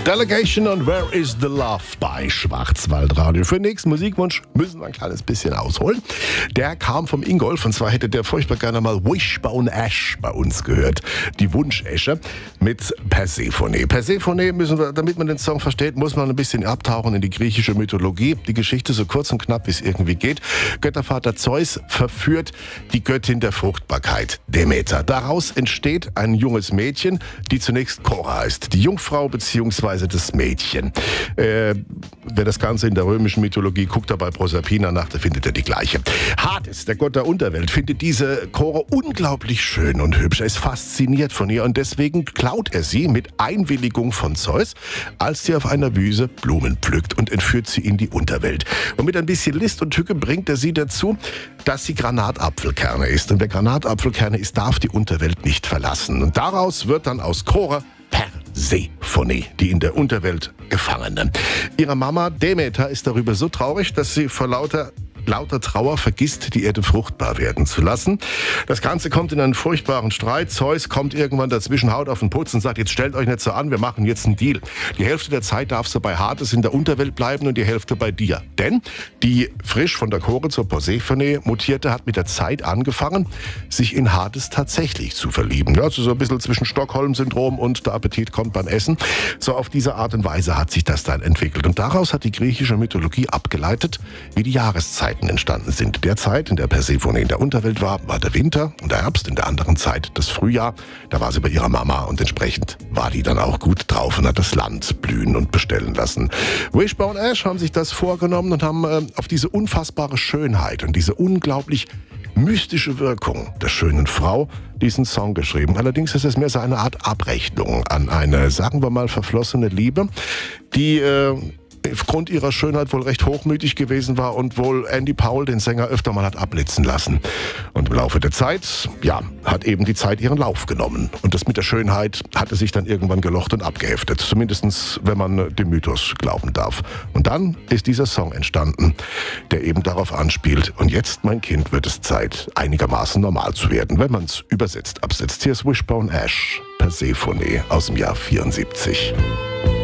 Delegation und Where is the Love bei Schwarzwaldradio. Für den nächsten Musikwunsch müssen wir ein kleines bisschen ausholen. Der kam vom Ingolf, und zwar hätte der furchtbar gerne mal Wishbone Ash bei uns gehört. Die Wunschesche mit Persephone. Persephone müssen wir, damit man den Song versteht, muss man ein bisschen abtauchen in die griechische Mythologie. Die Geschichte so kurz und knapp, wie es irgendwie geht. Göttervater Zeus verführt die Göttin der Fruchtbarkeit, Demeter. Daraus entsteht ein junges Mädchen, die zunächst Cora heißt. Die Jungfrau bzw. das Mädchen. Wer das Ganze in der römischen Mythologie guckt, da bei Proserpina nach, da findet er die gleiche. Hades, der Gott der Unterwelt, findet diese Cora unglaublich schön und hübsch. Er ist fasziniert von ihr und deswegen klaut er sie mit Einwilligung von Zeus, als sie auf einer Wiese Blumen pflückt, und entführt sie in die Unterwelt. Und mit ein bisschen List und Tücke bringt er sie dazu, dass sie Granatapfelkerne ist. Und wer Granatapfelkerne ist, darf die Unterwelt nicht verlassen. Und daraus wird dann aus Cora Persephone, die in der Unterwelt Gefangene. Ihre Mama Demeter ist darüber so traurig, dass sie vor lauter Trauer vergisst, die Erde fruchtbar werden zu lassen. Das Ganze kommt in einen furchtbaren Streit. Zeus kommt irgendwann dazwischen, haut auf den Putz und sagt, jetzt stellt euch nicht so an, wir machen jetzt einen Deal. Die Hälfte der Zeit darf sie bei Hades in der Unterwelt bleiben und die Hälfte bei dir. Denn die frisch von der Cora zur Persephone mutierte hat mit der Zeit angefangen, sich in Hades tatsächlich zu verlieben. Ja, also so ein bisschen zwischen Stockholm-Syndrom und der Appetit kommt beim Essen. So auf diese Art und Weise hat sich das dann entwickelt. Und daraus hat die griechische Mythologie abgeleitet, wie die Jahreszeiten entstanden sind. Der Zeit, in der Persephone in der Unterwelt war der Winter, und der Herbst in der anderen Zeit das Frühjahr. Da war sie bei ihrer Mama und entsprechend war die dann auch gut drauf und hat das Land blühen und bestellen lassen. Wishbone Ash haben sich das vorgenommen und haben auf diese unfassbare Schönheit und diese unglaublich mystische Wirkung der schönen Frau diesen Song geschrieben. Allerdings ist es mehr so eine Art Abrechnung an eine, sagen wir mal, verflossene Liebe, die aufgrund ihrer Schönheit wohl recht hochmütig gewesen war und wohl Andy Powell, den Sänger, öfter mal hat abblitzen lassen. Und im Laufe der Zeit, ja, hat eben die Zeit ihren Lauf genommen. Und das mit der Schönheit hatte sich dann irgendwann gelocht und abgeheftet. Zumindest, wenn man dem Mythos glauben darf. Und dann ist dieser Song entstanden, der eben darauf anspielt. Und jetzt, mein Kind, wird es Zeit, einigermaßen normal zu werden, wenn man es übersetzt absetzt. Hier ist Wishbone Ash, Persephone aus dem Jahr 74.